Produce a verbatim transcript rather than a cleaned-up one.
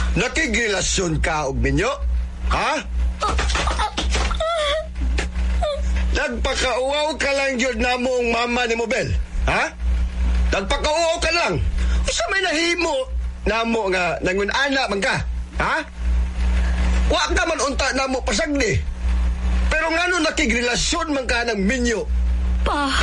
Nakigrelasyon ka og minyo? Ha? Nagpakauaw ka lang yun na mo ang mama ni Mobel? Ha? Nagpakauaw ka lang? O sa may nahimo na mo nga nangunana man ka? Ha? Wa ka man unta na mo pasagdi. Pero nga no nakigrelasyon man ka ng minyo. Pa.